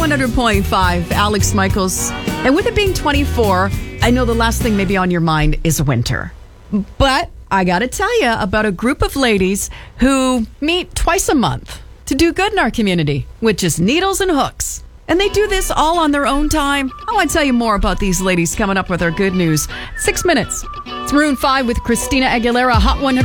100.5, Alex Michaels. And with it being 24, I know the last thing maybe on your mind is winter. But I got to tell you about a group of ladies who meet twice a month to do good in our community with just needles and hooks. And they do this all on their own time. I want to tell you more about these ladies coming up with our good news. 6 minutes. It's Maroon 5 with Christina Aguilera, Hot 100.